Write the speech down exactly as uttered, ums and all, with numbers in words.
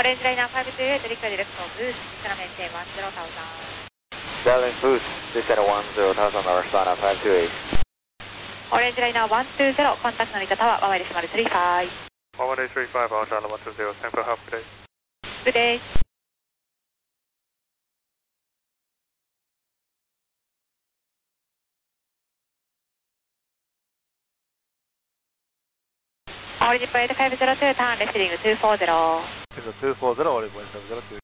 Orange Liner five two eight, request direct for boost, gonna maintain one zero thousand. Berlin boost, descend one zero thousand, Arizona five two eight. Orange Liner one two zero,コンタクトの乗り方はワンワイデシマルスリーファイブ。 one one eight three five, Arizona one two zero, thank you for help today. Good day. Orange Point five zero two, turn left heading two four zero. two four zero, Orange Point five zero two.